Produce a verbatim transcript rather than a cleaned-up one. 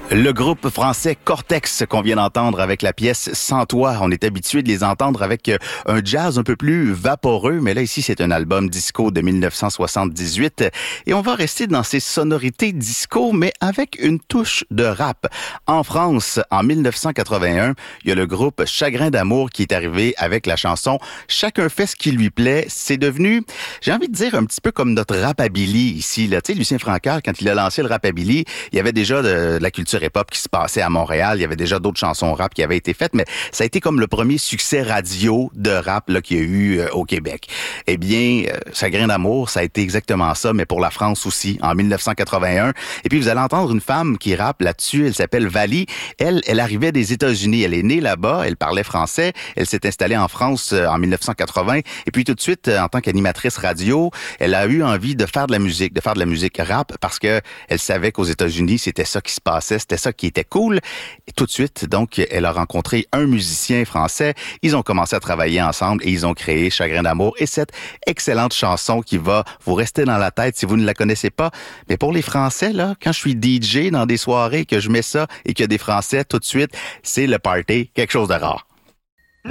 Le groupe français Cortex qu'on vient d'entendre avec la pièce Sans toi. On est habitué de les entendre avec un jazz un peu plus vaporeux, mais là ici c'est un album disco de dix-neuf cent soixante-dix-huit et on va rester dans ces sonorités disco mais avec une touche de rap. En France, en dix-neuf cent quatre-vingt-un, il y a le groupe Chagrin d'amour qui est arrivé avec la chanson Chacun fait ce qui lui plaît. C'est devenu, j'ai envie de dire un petit peu comme notre rapabilly ici là. Tu sais, Lucien Francoeur, quand il a lancé le rapabilly, il y avait déjà de, de la culture hip-hop qui se passait à Montréal. Il y avait déjà d'autres chansons rap qui avaient été faites, mais ça a été comme le premier succès radio de rap là, qu'il y a eu euh, au Québec. Eh bien, euh, Chagrin d'amour, ça a été exactement ça, mais pour la France aussi, en dix-neuf cent quatre-vingt-un. Et puis, vous allez entendre une femme qui rappe là-dessus. Elle s'appelle Vali. Elle, elle arrivait des États-Unis. Elle est née là-bas. Elle parlait français. Elle s'est installée en France euh, en dix-neuf cent quatre-vingts. Et puis, tout de suite, euh, en tant qu'animatrice radio, elle a eu envie de faire de la musique, de faire de la musique rap parce que elle savait qu'aux États-Unis, c'était ça qui se passait. C'était ça qui était cool. Et tout de suite, donc, elle a rencontré un musicien français. Ils ont commencé à travailler ensemble et ils ont créé Chagrin d'amour et cette excellente chanson qui va vous rester dans la tête si vous ne la connaissez pas. Mais pour les Français, là, quand je suis D J dans des soirées, que je mets ça et qu'il y a des Français, tout de suite, c'est le party, quelque chose de rare.